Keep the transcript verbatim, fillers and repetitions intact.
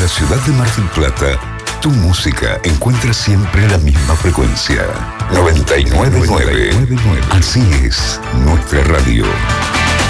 ciudad de Mar del Plata, tu música encuentra siempre la misma frecuencia. noventa y nueve punto nueve. Así es nuestra radio.